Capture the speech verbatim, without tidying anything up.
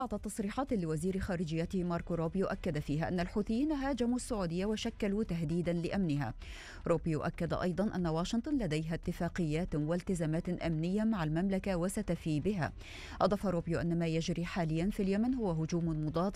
بعض تصريحات لوزير خارجيته ماركو روبيو أكد فيها أن الحوثيين هاجموا السعودية وشكلوا تهديدا لأمنها. روبيو أكد أيضا أن واشنطن لديها اتفاقيات والتزامات أمنية مع المملكة وستفي بها. أضاف روبيو أن ما يجري حاليا في اليمن هو هجوم مضاد